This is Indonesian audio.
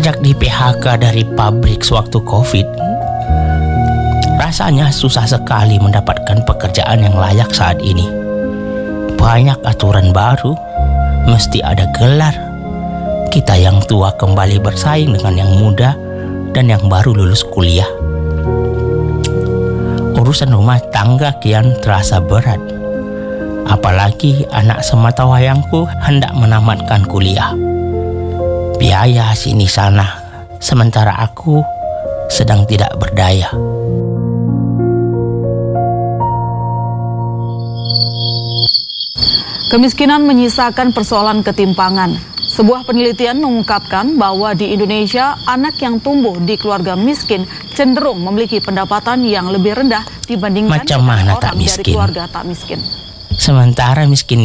Sejak di PHK dari pabrik sewaktu COVID, rasanya susah sekali mendapatkan pekerjaan yang layak saat ini. Banyak aturan baru, mesti ada gelar. Kita yang tua kembali bersaing dengan yang muda dan yang baru lulus kuliah. Urusan rumah tangga kian terasa berat. Apalagi anak sematawayangku hendak menamatkan kuliah. Biaya sini sana, sementara aku sedang tidak berdaya. Kemiskinan menyisakan persoalan ketimpangan. Sebuah penelitian mengungkapkan bahwa di Indonesia, anak yang tumbuh di keluarga miskin cenderung memiliki pendapatan yang lebih rendah dibandingkan Macam mana tak orang dari miskin? keluarga tak miskin. Sementara miskin